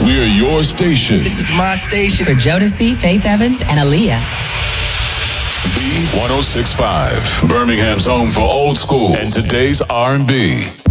We're your station. This is my station. For Jodeci, Faith Evans, and Aaliyah. B1065, Birmingham's home for old school and today's R&B.